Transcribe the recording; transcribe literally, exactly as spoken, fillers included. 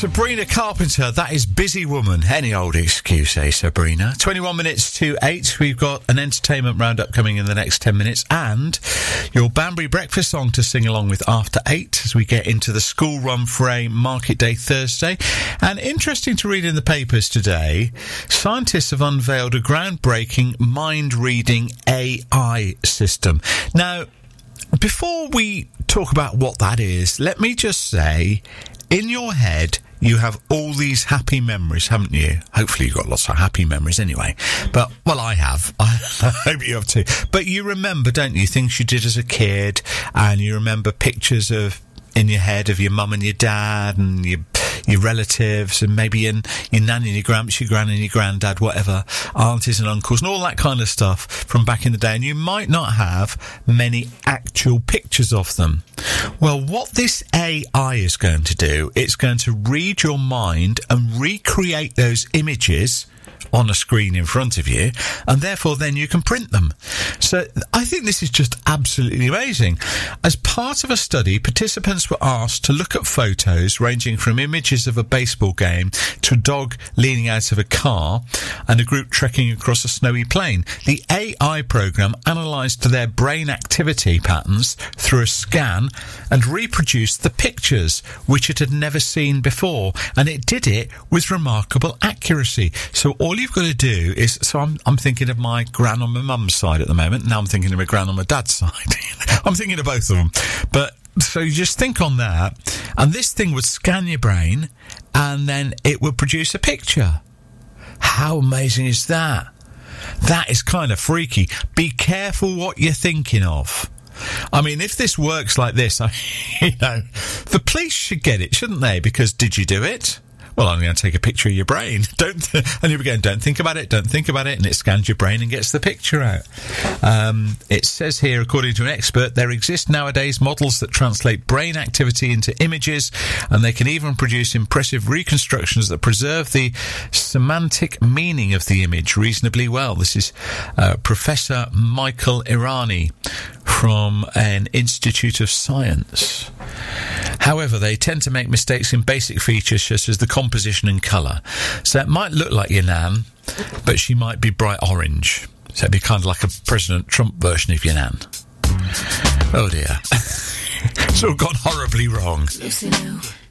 Sabrina Carpenter, that is Busy Woman. Any old excuse, eh, Sabrina? twenty-one minutes to eight. We've got an entertainment roundup coming in the next ten minutes and your Banbury breakfast song to sing along with after eight as we get into the school run for a Market Day Thursday. And interesting to read in the papers today, scientists have unveiled a groundbreaking mind-reading A I system. Now, before we talk about what that is, let me just say, in your head, you have all these happy memories, haven't you? Hopefully you've got lots of happy memories anyway. But, well, I have. I hope you have too. But you remember, don't you, things you did as a kid, and you remember pictures of in your head of your mum and your dad and your your relatives and maybe your, your nan and your gramps, your gran and your granddad, whatever, aunties and uncles and all that kind of stuff from back in the day. And you might not have many actual pictures of them. Well, what this A I is going to do, it's going to read your mind and recreate those images on a screen in front of you, and therefore then you can print them. So I think this is just absolutely amazing. As part of a study, participants were asked to look at photos ranging from images of a baseball game to a dog leaning out of a car and a group trekking across a snowy plain. The A I program analysed their brain activity patterns through a scan and reproduced the pictures which it had never seen before, and it did it with remarkable accuracy. So all you've got to do is, so I'm, I'm thinking of my gran on my mum's side at the moment. Now I'm thinking of my gran on my dad's side. I'm thinking of both of them. But so you just think on that, and this thing would scan your brain, and then it would produce a picture. How amazing is that? That is kind of freaky. Be careful what you're thinking of. I mean, if this works like this, I, you know, the police should get it, shouldn't they? Because did you do it? Well, I'm going to take a picture of your brain. Don't, th- and you're going, don't think about it, don't think about it, and it scans your brain and gets the picture out. Um, it says here, according to an expert, there exist nowadays models that translate brain activity into images, and they can even produce impressive reconstructions that preserve the semantic meaning of the image reasonably well. This is uh, Professor Michael Irani from an Institute of Science. However, they tend to make mistakes in basic features such as the composition and colour. So it might look like your nan, but she might be bright orange. So it'd be kind of like a President Trump version of your nan. Oh dear. It's all gone horribly wrong. Lucy Lou.